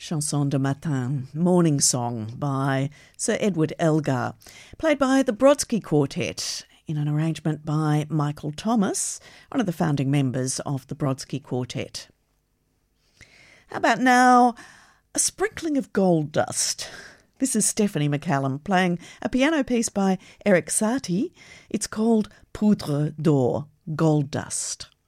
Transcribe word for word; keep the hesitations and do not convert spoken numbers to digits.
Chanson de Matin, Morning Song by Sir Edward Elgar, played by the Brodsky Quartet in an arrangement by Michael Thomas, one of the founding members of the Brodsky Quartet. How about now a sprinkling of gold dust? This is Stephanie McCallum playing a piano piece by Eric Satie. It's called Poudre d'Or, Gold Dust.